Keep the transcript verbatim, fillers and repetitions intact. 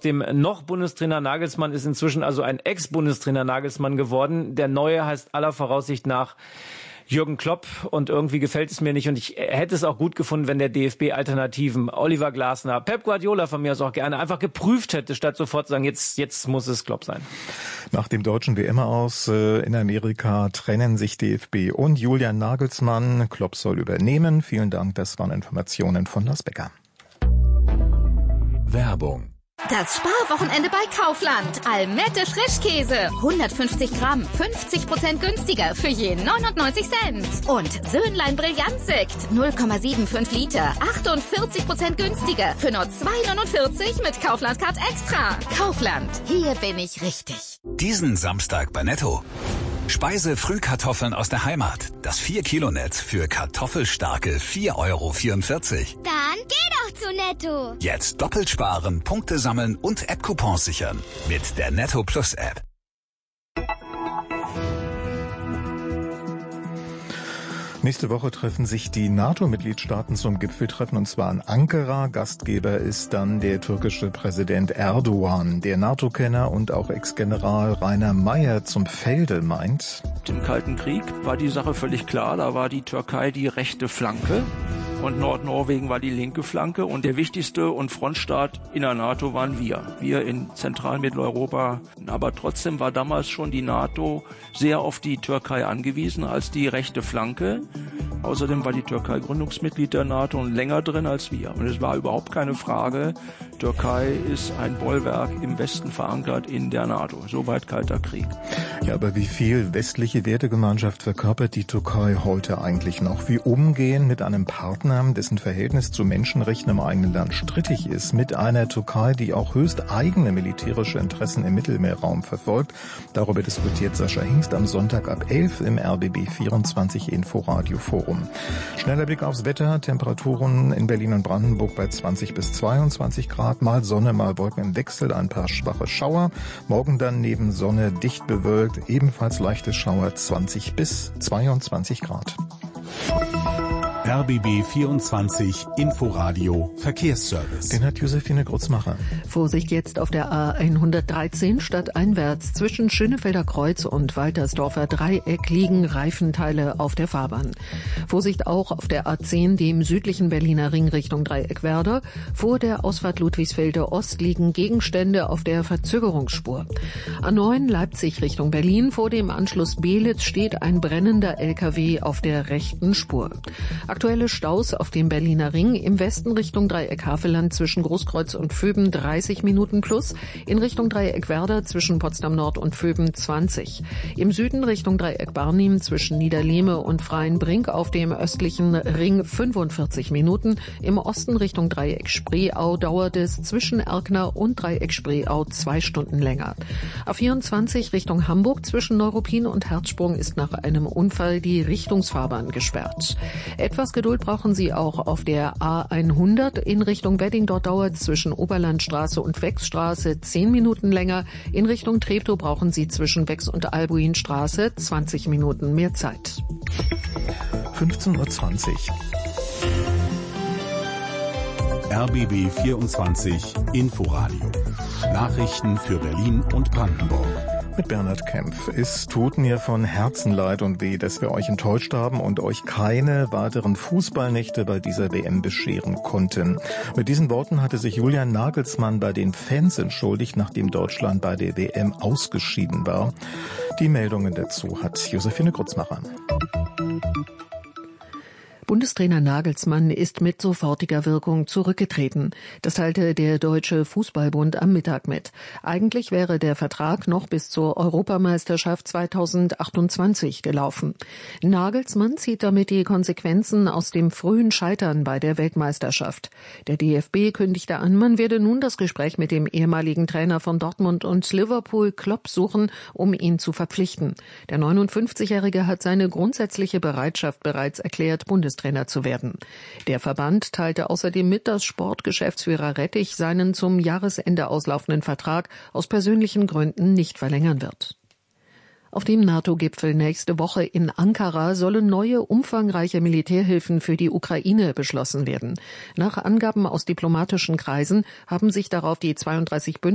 dem noch Bundestrainer Nagelsmann ist inzwischen also ein Ex-Bundestrainer Nagelsmann geworden. Der neue heißt aller Voraussicht nach Jürgen Klopp und irgendwie gefällt es mir nicht und ich hätte es auch gut gefunden, wenn der D F B Alternativen, Oliver Glasner, Pep Guardiola von mir aus auch gerne einfach geprüft hätte, statt sofort zu sagen, jetzt, jetzt muss es Klopp sein. Nach dem deutschen W M-Aus in Amerika trennen sich D F B und Julian Nagelsmann. Klopp soll übernehmen. Vielen Dank, das waren Informationen von Lars Becker. Werbung. Das Sparwochenende bei Kaufland. Almette Frischkäse. hundertfünfzig Gramm. fünfzig Prozent günstiger für je neunundneunzig Cent. Und Söhnlein Brillantsekt. null Komma fünfundsiebzig Liter. achtundvierzig Prozent günstiger für nur zwei neunundvierzig mit Kaufland Card Extra. Kaufland. Hier bin ich richtig. Diesen Samstag bei Netto. Speise-Frühkartoffeln aus der Heimat. Das vier Kilo Netz für kartoffelstarke vier Euro vierundvierzig. Dann geh doch zu Netto. Jetzt doppelt sparen, Punkte sammeln und App-Coupons sichern. Mit der Netto Plus App. Nächste Woche treffen sich die NATO-Mitgliedstaaten zum Gipfeltreffen und zwar in Ankara. Gastgeber ist dann der türkische Präsident Erdogan. Der NATO-Kenner und auch Ex-General Rainer Meyer zum Felde meint: Im Kalten Krieg war die Sache völlig klar. Da war die Türkei die rechte Flanke und Nordnorwegen war die linke Flanke. Und der wichtigste und Frontstaat in der NATO waren wir. Wir in Zentral- und Mitteleuropa. Aber trotzdem war damals schon die NATO sehr auf die Türkei angewiesen als die rechte Flanke. Außerdem war die Türkei Gründungsmitglied der NATO und länger drin als wir. Und es war überhaupt keine Frage, Türkei ist ein Bollwerk im Westen verankert in der NATO. Soweit Kalter Krieg. Ja, aber wie viel westliche Wertegemeinschaft verkörpert die Türkei heute eigentlich noch? Wie umgehen mit einem Partner, dessen Verhältnis zu Menschenrechten im eigenen Land strittig ist, mit einer Türkei, die auch höchst eigene militärische Interessen im Mittelmeerraum verfolgt? Darüber diskutiert Sascha Hingst am Sonntag ab elf im R B B vierundzwanzig Inforadio Forum. Schneller Blick aufs Wetter. Temperaturen in Berlin und Brandenburg bei zwanzig bis zweiundzwanzig Grad. Mal Sonne, mal Wolken im Wechsel, ein paar schwache Schauer. Morgen dann neben Sonne dicht bewölkt, ebenfalls leichte Schauer, zwanzig bis zweiundzwanzig Grad. R B B vierundzwanzig Inforadio Verkehrsservice. Den hat Josephine Grutzmacher. Vorsicht jetzt auf der A hundertdreizehn stadteinwärts. Zwischen Schönefelder Kreuz und Waltersdorfer Dreieck liegen Reifenteile auf der Fahrbahn. Vorsicht auch auf der A zehn, dem südlichen Berliner Ring Richtung Dreieckwerder. Vor der Ausfahrt Ludwigsfelde Ost liegen Gegenstände auf der Verzögerungsspur. A neun Leipzig Richtung Berlin. Vor dem Anschluss Beelitz steht ein brennender L K W auf der rechten Spur. Aktuelle Staus auf dem Berliner Ring im Westen Richtung Dreieck Havelland zwischen Großkreuz und Vöben dreißig Minuten plus, in Richtung Dreieck Werder zwischen Potsdam Nord und Vöben zwanzig. Im Süden Richtung Dreieck Barnim zwischen Niederlehme und Freienbrink auf dem östlichen Ring fünfundvierzig Minuten. Im Osten Richtung Dreieck Spreeau dauert es zwischen Erkner und Dreieck Spreeau zwei Stunden länger. A vierundzwanzig Richtung Hamburg zwischen Neuruppin und Herzsprung ist nach einem Unfall die Richtungsfahrbahn gesperrt. Etwas Geduld brauchen Sie auch auf der A hundert in Richtung Wedding. Dort dauert es zwischen Oberlandstraße und Wechsstraße zehn Minuten länger. In Richtung Treptow brauchen Sie zwischen Wex und Albuinstraße zwanzig Minuten mehr Zeit. fünfzehn Uhr zwanzig. R B B vierundzwanzig Inforadio. Nachrichten für Berlin und Brandenburg. Mit Bernhard Kempf. Es tut mir von Herzen leid und weh, dass wir euch enttäuscht haben und euch keine weiteren Fußballnächte bei dieser W M bescheren konnten. Mit diesen Worten hatte sich Julian Nagelsmann bei den Fans entschuldigt, nachdem Deutschland bei der W M ausgeschieden war. Die Meldungen dazu hat Josephine Grutzmacher. Bundestrainer Nagelsmann ist mit sofortiger Wirkung zurückgetreten. Das teilte der Deutsche Fußballbund am Mittag mit. Eigentlich wäre der Vertrag noch bis zur Europameisterschaft zweitausendachtundzwanzig gelaufen. Nagelsmann zieht damit die Konsequenzen aus dem frühen Scheitern bei der Weltmeisterschaft. Der D F B kündigte an, man werde nun das Gespräch mit dem ehemaligen Trainer von Dortmund und Liverpool Klopp suchen, um ihn zu verpflichten. Der neunundfünfzigjährige hat seine grundsätzliche Bereitschaft bereits erklärt, Bundestrainer zu werden. Der Verband teilte außerdem mit, dass Sportgeschäftsführer Rettich seinen zum Jahresende auslaufenden Vertrag aus persönlichen Gründen nicht verlängern wird. Auf dem NATO-Gipfel nächste Woche in Ankara sollen neue, umfangreiche Militärhilfen für die Ukraine beschlossen werden. Nach Angaben aus diplomatischen Kreisen haben sich darauf die zweiunddreißig